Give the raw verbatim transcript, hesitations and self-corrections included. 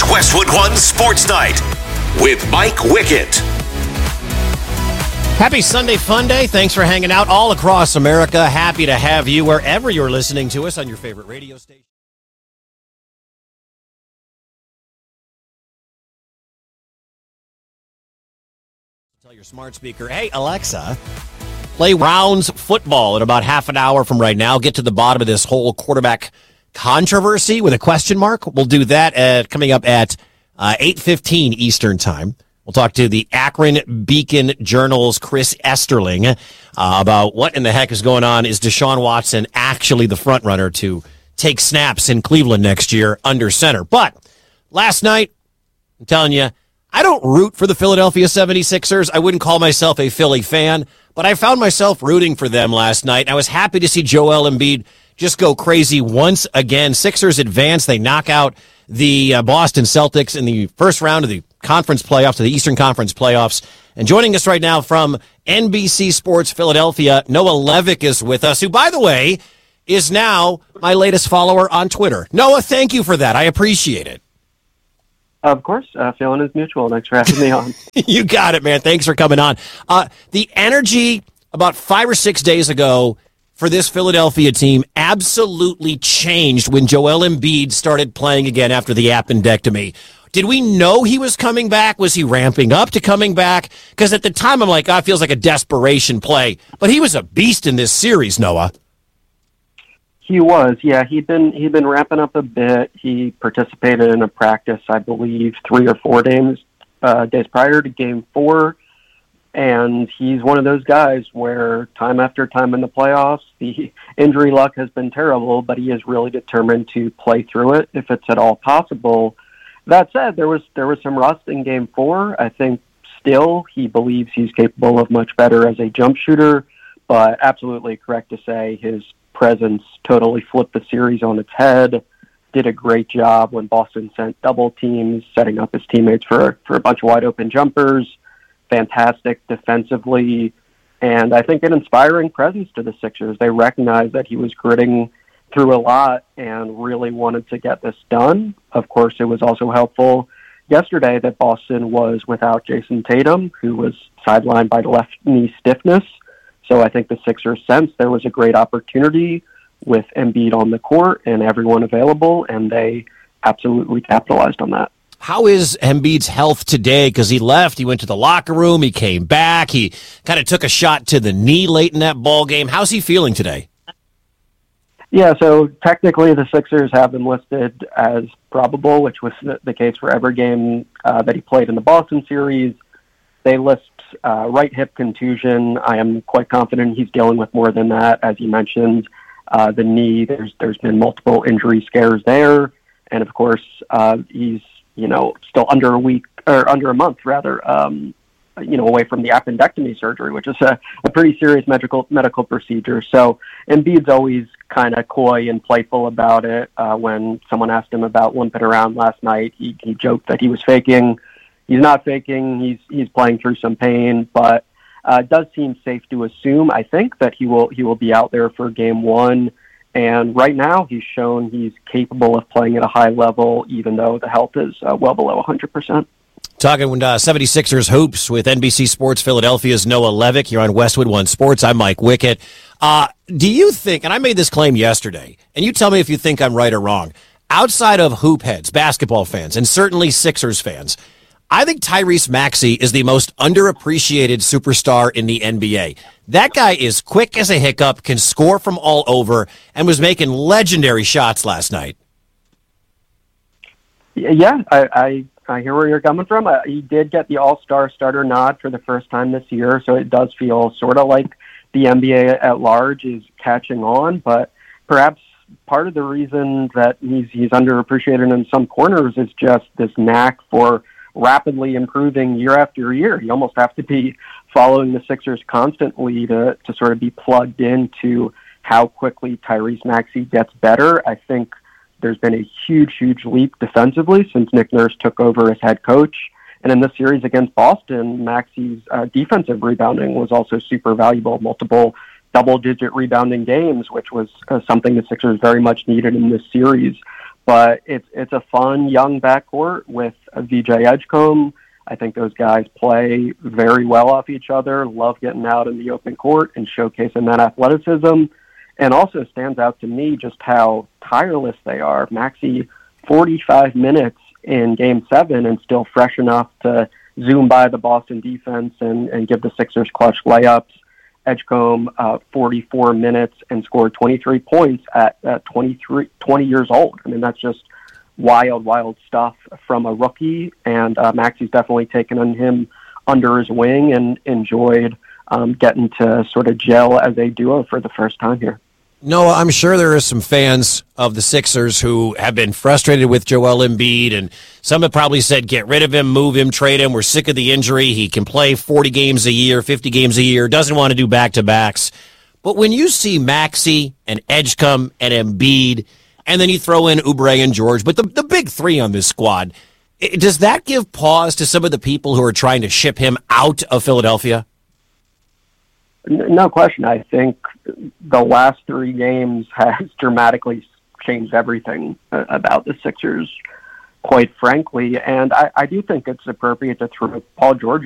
It's Westwood One Sports Night with Mike Wickett. Happy Sunday Fun Day. Thanks for hanging out all across America. Happy to have you wherever you're listening to us on your favorite radio station. Tell your smart speaker, hey, Alexa, play Browns football in about half an hour from right now. Get to the bottom of this whole quarterback controversy with a question mark. We'll do that at, coming up at uh, eight fifteen Eastern Time. We'll talk to the Akron Beacon Journal's Chris Esterling uh, about what in the heck is going on. Is Deshaun Watson actually the front runner to take snaps in Cleveland next year under center? But last night, I'm telling you, I don't root for the Philadelphia seventy-sixers. I wouldn't call myself a Philly fan, but I found myself rooting for them last night. I was happy to see Joel Embiid just go crazy once again. Sixers advance. They knock out the uh, Boston Celtics in the first round of the conference playoffs, to the Eastern Conference playoffs. And joining us right now from N B C Sports Philadelphia, Noah Levick is with us, who, by the way, is now my latest follower on Twitter. Noah, thank you for that. I appreciate it. Of course. Uh, feeling is mutual. Thanks for having me on. You got it, man. Thanks for coming on. Uh, the energy about five or six days ago for this Philadelphia team absolutely changed when Joel Embiid started playing again after the appendectomy. Did we know he was coming back? Was he ramping up to coming back? Because at the time, I'm like, oh, it feels like a desperation play. But he was a beast in this series, Noah. He was, yeah. He'd been he'd been ramping up a bit. He participated in a practice, I believe, three or four days uh, days prior to Game Four, and he's one of those guys where time after time in the playoffs, the injury luck has been terrible, but he is really determined to play through it if it's at all possible. That said, there was there was some rust in Game Four. I think still he believes he's capable of much better as a jump shooter, but absolutely correct to say his presence totally flipped the series on its head. Did a great job when Boston sent double teams, setting up his teammates for, for a bunch of wide open jumpers. Fantastic defensively, and I think an inspiring presence to the Sixers. They recognized that he was gritting through a lot and really wanted to get this done. Of course, it was also helpful yesterday that Boston was without Jason Tatum, who was sidelined by the left knee stiffness. So I think the Sixers sensed there was a great opportunity with Embiid on the court and everyone available, and they absolutely capitalized on that. How is Embiid's health today? Because he left, he went to the locker room, he came back, he kind of took a shot to the knee late in that ball game. How's he feeling today? Yeah, so technically the Sixers have him listed as probable, which was the case for every game uh, that he played in the Boston series. They list uh, right hip contusion. I am quite confident he's dealing with more than that. As you mentioned, uh, the knee, there's there's been multiple injury scares there. And of course, uh, he's, you know, still under a week, or under a month rather, um, you know, away from the appendectomy surgery, which is a, a pretty serious medical medical procedure. So Embiid's always kind of coy and playful about it. Uh, when someone asked him about limping around last night, he, he joked that he was faking. He's not faking. He's he's playing through some pain, but uh, it does seem safe to assume, I think, that he will he will be out there for game one. And right now, he's shown he's capable of playing at a high level, even though the health is uh, well below one hundred percent. Talking uh, seventy-sixers hoops with N B C Sports Philadelphia's Noah Levick. You're on Westwood One Sports. I'm Mike Wickett. Uh, do you think, and I made this claim yesterday, and you tell me if you think I'm right or wrong, outside of hoop heads, basketball fans, and certainly Sixers fans, I think Tyrese Maxey is the most underappreciated superstar in the N B A. That guy is quick as a hiccup, can score from all over, and was making legendary shots last night. Yeah, I, I, I hear where you're coming from. Uh, he did get the All-Star starter nod for the first time this year, so it does feel sort of like the N B A at large is catching on, but perhaps part of the reason that he's, he's underappreciated in some corners is just this knack for rapidly improving year after year. You almost have to be following the Sixers constantly to, to sort of be plugged into how quickly Tyrese Maxey gets better. I think there's been a huge, huge leap defensively since Nick Nurse took over as head coach. And in this series against Boston, Maxey's uh, defensive rebounding was also super valuable, multiple double-digit rebounding games, which was uh, something the Sixers very much needed in this series. but it's it's a fun young backcourt with V J Edgecombe. I think those guys play very well off each other, love getting out in the open court and showcasing that athleticism. And also stands out to me just how tireless they are. Maxey, forty-five minutes in game seven and still fresh enough to zoom by the Boston defense and, and give the Sixers clutch layups. Edgecombe, uh, forty-four minutes and scored twenty-three points at, at twenty-three, twenty years old. I mean, that's just wild, wild stuff from a rookie. And uh, Maxey's definitely taken on him under his wing and enjoyed um, getting to sort of gel as a duo for the first time here. No, I'm sure there are some fans of the Sixers who have been frustrated with Joel Embiid, and some have probably said, get rid of him, move him, trade him. We're sick of the injury. He can play forty games a year, fifty games a year, doesn't want to do back-to-backs. But when you see Maxey and Edgecombe and Embiid, and then you throw in Oubre and George, but the, the big three on this squad, it, does that give pause to some of the people who are trying to ship him out of Philadelphia? No question. I think the last three games has dramatically changed everything about the Sixers, quite frankly. And I, I do think it's appropriate to throw Paul George